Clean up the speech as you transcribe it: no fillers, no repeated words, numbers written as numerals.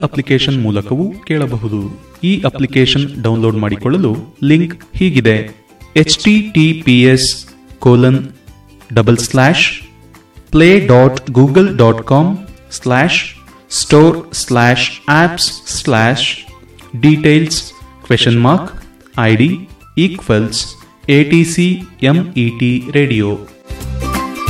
Application ಮೂಲಕವೂ ಕೇಳಬಹುದು. ಈ ಅಪ್ಲಿಕೇಶನ್ ಡೌನ್ಲೋಡ್ ಮಾಡಿಕೊಳ್ಳಲು ಲಿಂಕ್ ಹೀಗಿದೆ: https://play.google.com/store/apps/details ?ID =ATCMET Radio.